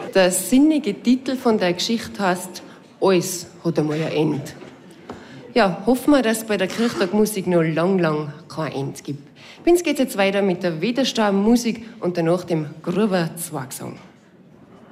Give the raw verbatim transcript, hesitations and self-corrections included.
Der sinnige Titel von der Geschichte heißt «Alles hat einmal ein Ende». Ja, hoffen wir, dass es bei der Kirchtagmusik noch lang, lang kein Ende gibt. Bei uns geht es jetzt weiter mit der Widerstau-Musik und danach dem Gruber-Zwangsang.